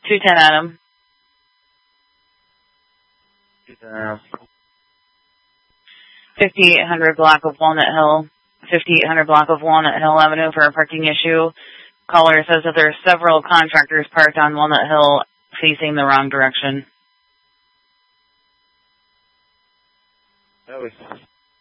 210 Adam. 5800 block of Walnut Hill. 5800 block of Walnut Hill Avenue for a parking issue. Caller says that there are several contractors parked on Walnut Hill facing the wrong direction. That was